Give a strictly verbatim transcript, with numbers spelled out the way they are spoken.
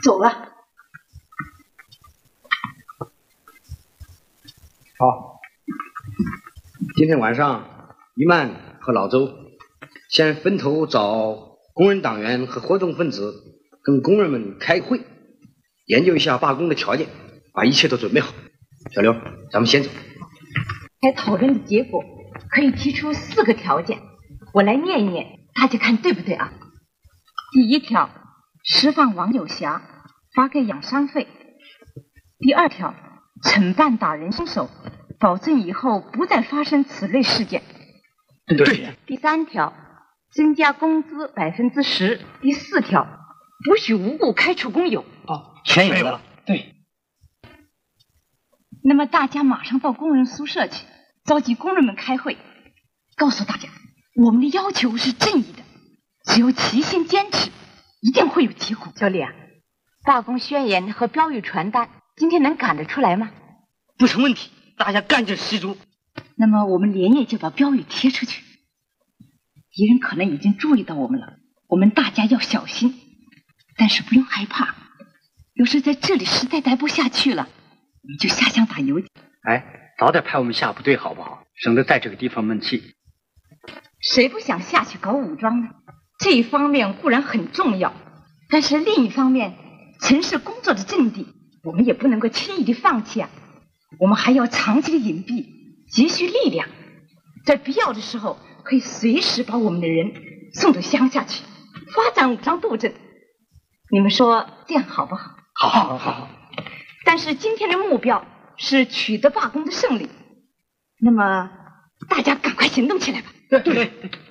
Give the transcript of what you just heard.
走了。 好，今天晚上于曼和老周先分头找工人党员和活动分子，跟工人们开会，研究一下罢工的条件，把一切都准备好。小刘，咱们先走。 该讨论的结果可以提出四个条件，我来念一念，大家看对不对啊？第一条，释放王有霞，发给养伤费。第二条，惩办打人凶手，保证以后不再发生此类事件。 对。 第三条，增加工资百分之十。第四条，不许无故开除工友。 哦，全有了。对。 那么大家马上到工人宿舍去，召集工人们开会，告诉大家，我们的要求是正义的，只有齐心坚持，一定会有结果。小李啊，罢工宣言和标语传单今天能赶得出来吗？ 不成问题，大家干劲十足。 那么我们连夜就把标语贴出去。敌人可能已经注意到我们了，我们大家要小心，但是不用害怕。要是在这里实在待不下去了，我们就下乡打游击。 哎，早点派我们下部队好不好？省得在这个地方闷气。 谁不想下去搞武装呢？这一方面固然很重要，但是另一方面，城市工作的阵地，我们也不能够轻易的放弃啊。我们还要长期的隐蔽，积蓄力量，在必要的时候可以随时把我们的人送到乡下去，发展武装斗争。你们说这样好不好？ 好，好，好。 但是今天的目标是取得罢工的胜利，那么大家赶快行动起来吧。 对对对。